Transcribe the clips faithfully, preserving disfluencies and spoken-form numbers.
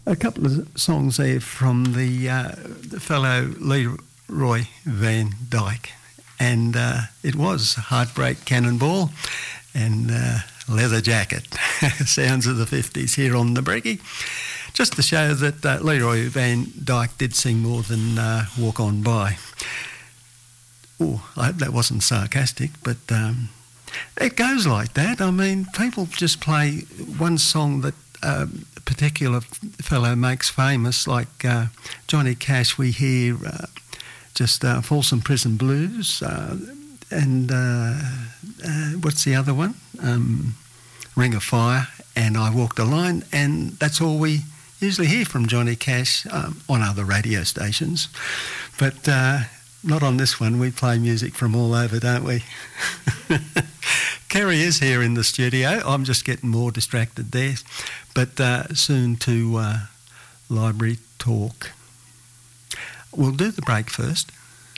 A couple of songs there from the, uh, the fellow Leroy Van Dyke, and uh, it was Heartbreak Cannonball and uh, Leather Jacket, sounds of the fifties here on the Brekkie, just to show that uh, Leroy Van Dyke did sing more than uh, Walk On By. Oh, I hope that wasn't sarcastic, but um, it goes like that. I mean, people just play one song that um, a particular fellow makes famous, like uh, Johnny Cash. We hear uh, just uh, Folsom Prison Blues, uh, and uh, uh, what's the other one? Um, Ring of Fire, and I Walked the Line, and that's all we usually hear from Johnny Cash um, on other radio stations. But uh, not on this one. We play music from all over, don't we? Kerry is here in the studio. I'm just getting more distracted there. But uh, soon to uh, Library Talk. We'll do the break first.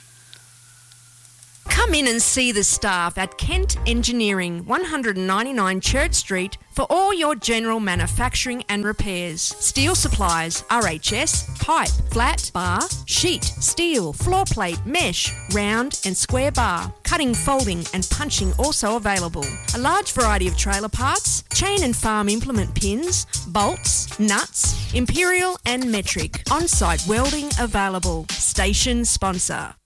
Come in and see the staff at Kent Engineering, one ninety-nine Church Street, for all your general manufacturing and repairs. Steel supplies, R H S, pipe, flat, bar, sheet, steel, floor plate, mesh, round and square bar. Cutting, folding and punching also available. A large variety of trailer parts, chain and farm implement pins, bolts, nuts, imperial and metric. On-site welding available. Station sponsor.